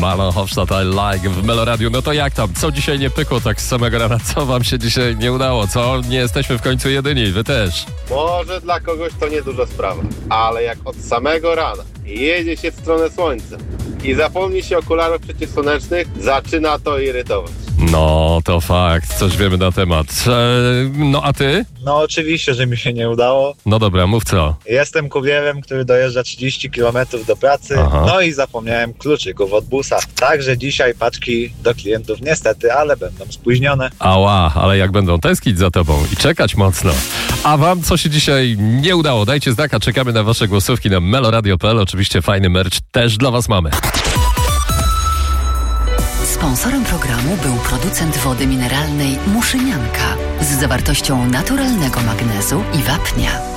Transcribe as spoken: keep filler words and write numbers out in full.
Marlon Hofstadt, I Like w Meloradiu. No to jak tam? Co dzisiaj nie pykło tak z samego rana? Co wam się dzisiaj nie udało? Co? Nie jesteśmy w końcu jedyni, wy też. Może dla kogoś to nieduża sprawa, ale jak od samego rana jedzie się w stronę słońca i zapomni się okularów przeciwsłonecznych, zaczyna to irytować. No, to fakt. Coś wiemy na temat. Eee, no, a ty? No oczywiście, że mi się nie udało. No dobra, mów co. Jestem kurierem, który dojeżdża trzydzieści kilometrów do pracy, Aha. no i zapomniałem kluczyków od busa. Także dzisiaj paczki do klientów niestety, ale będą spóźnione. Ała, ale jak będą tęsknić za tobą i czekać mocno. A wam co się dzisiaj nie udało? Dajcie znaka, czekamy na wasze głosówki na meloradio kropka p l. Oczywiście fajny merch też dla was mamy. Sponsorem programu był producent wody mineralnej Muszynianka z zawartością naturalnego magnezu i wapnia.